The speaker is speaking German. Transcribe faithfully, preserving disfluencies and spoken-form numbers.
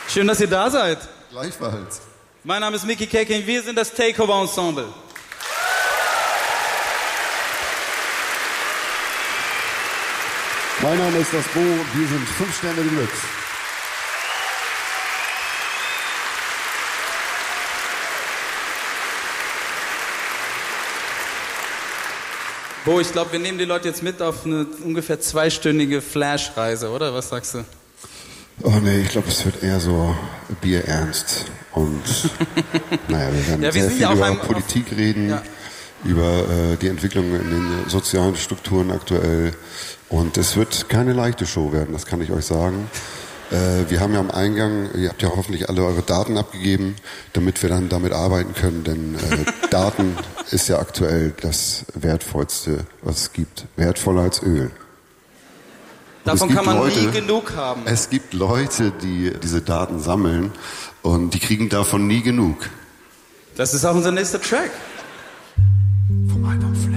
Schön, dass ihr da seid. Gleichfalls. Mein Name ist Mickey Keking, wir sind das Takeover Ensemble. Mein Name ist das Bo und wir sind fünf Sterne Deluxe. Bo, ich glaube, wir nehmen die Leute jetzt mit auf eine ungefähr zweistündige Flash-Reise, oder? Was sagst du? Oh nee, ich glaube, es wird eher so bierernst. Und naja, wir werden ja, wir sehr viel ja über einem, Politik auf, reden, ja. über äh, die Entwicklung in den sozialen Strukturen aktuell. Und es wird keine leichte Show werden, das kann ich euch sagen. Äh, wir haben ja am Eingang, ihr habt ja hoffentlich alle eure Daten abgegeben, damit wir dann damit arbeiten können, denn äh, Daten ist ja aktuell das Wertvollste, was es gibt. Wertvoller als Öl. Davon kann man Leute, nie genug haben. Es gibt Leute, die diese Daten sammeln und die kriegen davon nie genug. Das ist auch unser nächster Track. Vom Album Flash.